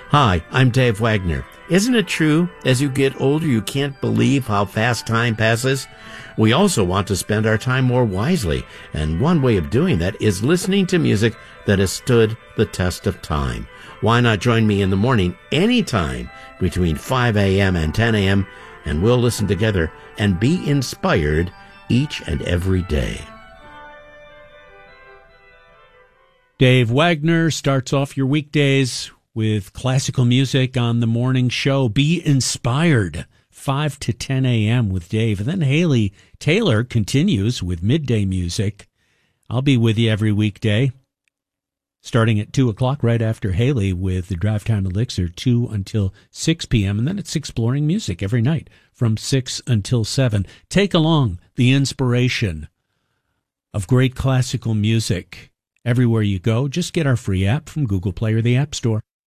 Hi, I'm Dave Wagner. Isn't it true, as you get older, you can't believe how fast time passes? We also want to spend our time more wisely, and one way of doing that is listening to music that has stood the test of time. Why not join me in the morning anytime between 5 a.m. and 10 a.m., and we'll listen together and be inspired each and every day. Dave Wagner starts off your weekdays with classical music on the morning show. Be inspired, 5 to 10 a.m. with Dave. And then Haley Taylor continues with midday music. I'll be with you every weekday, starting at 2 o'clock right after Haley with the Drive Time Elixir, 2 until 6 p.m. And then it's Exploring Music every night from 6 until 7. Take along the inspiration of great classical music everywhere you go. Just get our free app from Google Play or the App Store.